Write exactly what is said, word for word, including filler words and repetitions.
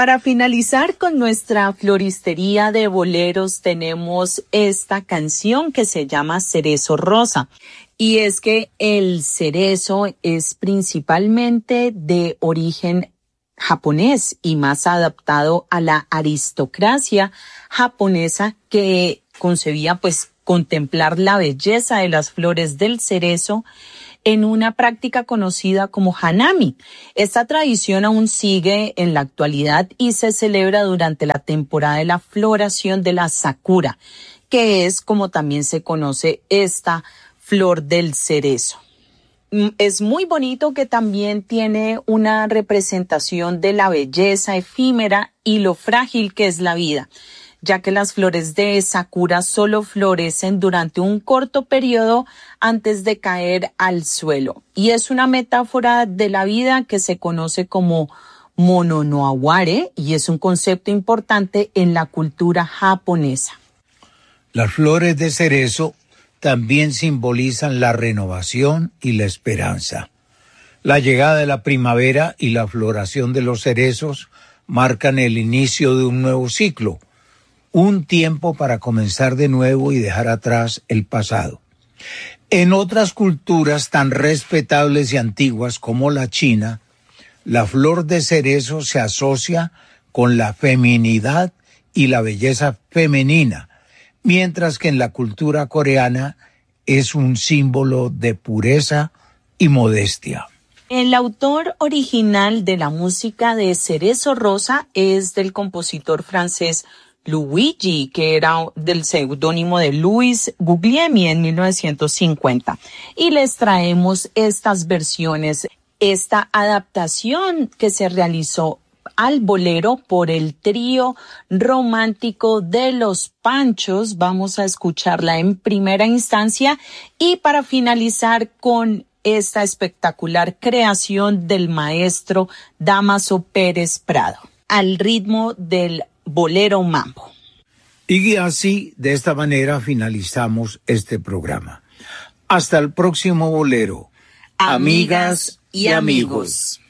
Para finalizar con nuestra floristería de boleros tenemos esta canción que se llama Cerezo Rosa. Y es que el cerezo es principalmente de origen japonés y más adaptado a la aristocracia japonesa que concebía pues contemplar la belleza de las flores del cerezo en una práctica conocida como hanami. Esta tradición aún sigue en la actualidad y se celebra durante la temporada de la floración de la sakura, que es como también se conoce esta flor del cerezo. Es muy bonito que también tiene una representación de la belleza efímera y lo frágil que es la vida, ya que las flores de sakura solo florecen durante un corto periodo antes de caer al suelo. Y es una metáfora de la vida que se conoce como mono no aware y es un concepto importante en la cultura japonesa. Las flores de cerezo también simbolizan la renovación y la esperanza. La llegada de la primavera y la floración de los cerezos marcan el inicio de un nuevo ciclo, un tiempo para comenzar de nuevo y dejar atrás el pasado. En otras culturas tan respetables y antiguas como la China, la flor de cerezo se asocia con la feminidad y la belleza femenina, mientras que en la cultura coreana es un símbolo de pureza y modestia. El autor original de la música de Cerezo Rosa es del compositor francés Luigi, que era del seudónimo de Louis Guglielmi en mil novecientos cincuenta. Y les traemos estas versiones, esta adaptación que se realizó al bolero por el trío romántico de Los Panchos. Vamos a escucharla en primera instancia y para finalizar con esta espectacular creación del maestro Dámaso Pérez Prado, al ritmo del bolero mambo. Y así, de esta manera, finalizamos este programa. Hasta el próximo bolero. Amigas y amigos.